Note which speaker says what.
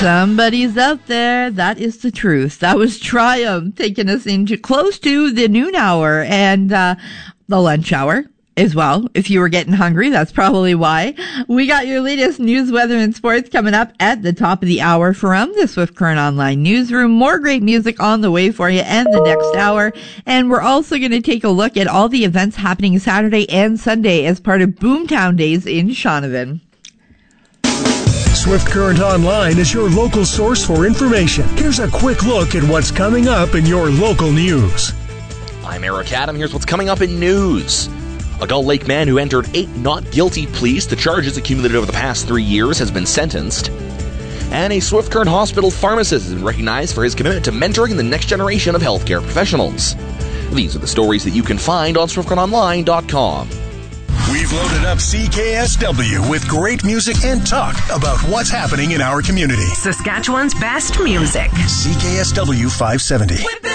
Speaker 1: Somebody's out there. That is the truth. That was Triumph taking us into close to the noon hour and the lunch hour as well. If you were getting hungry, that's probably why. We got your latest news, weather, and sports coming up at the top of the hour from the Swift Current Online Newsroom. More great music on the way for you and the next hour. And we're also going to take a look at all the events happening Saturday and Sunday as part of Boomtown Days in Shaunavon.
Speaker 2: Swift Current Online is your local source for information. Here's a quick look at what's coming up in your local news.
Speaker 3: I'm Eric Adam. Here's what's coming up in news. A Gull Lake man who entered 8 not guilty pleas to charges accumulated over the past 3 years has been sentenced. And a Swift Current Hospital pharmacist has been recognized for his commitment to mentoring the next generation of healthcare professionals. These are the stories that you can find on SwiftCurrentOnline.com.
Speaker 2: We've loaded up CKSW with great music and talk about what's happening in our community.
Speaker 4: Saskatchewan's best music.
Speaker 2: CKSW 570.